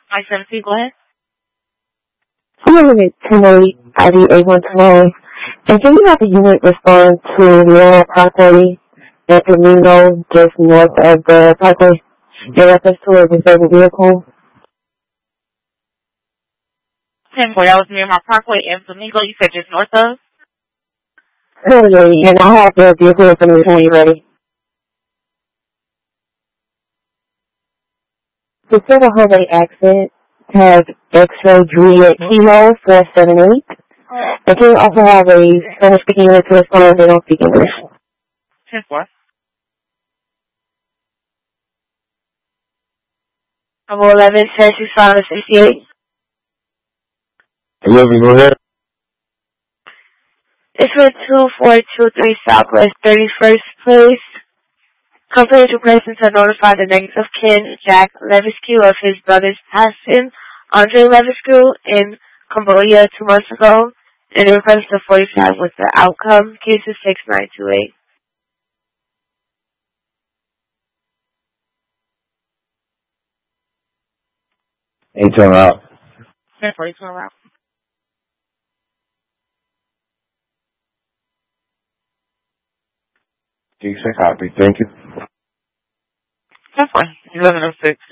I-17, go ahead. I'm going to get 10-8 ID 819. And can you have the unit respond to Laurel Parkway and Flamingo just north of the Parkway in reference to a disabled vehicle? 10-4, that was Miramar Parkway and Flamingo. You said just north of? Really, and I have the vehicle information when you're ready. The Silver Highway accident has X-ray Juliet Kilo 478. And can you also have a Spanish-speaking unit to respond if they don't speak English? 10-4. Number 11, 10-6-68. 11, go ahead. It's for 2423 Southwest 31st Place. Confidential persons have notified the next of kin, Jack Leviscu, of his brother's passing, Andre Leviscu, in Cambodia 2 months ago, and in reference to 45 with the outcome. Case is 6928. Ain't turn out. 10-4, turn around. Decent copy, thank you. 10-4, 1106.